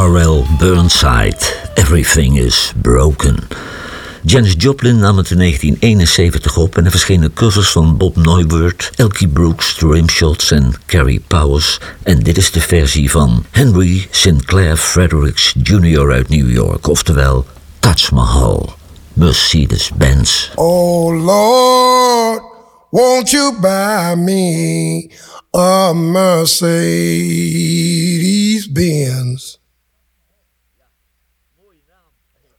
L. Burnside, Everything is Broken. Janis Joplin nam het in 1971 op en er verschenen covers van Bob Neuwirth, Elkie Brooks, The Rimshots en Carrie Powers. En dit is de versie van Henry Sinclair Fredericks Jr. uit New York, oftewel Taj Mahal, Mercedes-Benz. Oh Lord, won't you buy me a Mercedes-Benz?